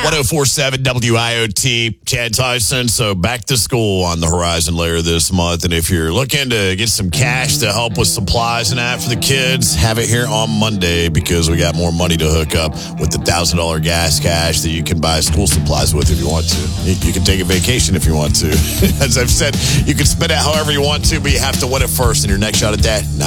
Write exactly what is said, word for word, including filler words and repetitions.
oh four point seven W I O T, Chad Tyson. So back to school on the horizon later this month. And if you're looking to get some cash to help with supplies and that for the kids, have it here on Monday because we got more money to hook up with the one thousand dollars gas cash that you can buy school supplies with if you want to. You, you can take a vacation if you want to. As I've said, you can spend it however you want to, but you have to win it first in your next shot at that.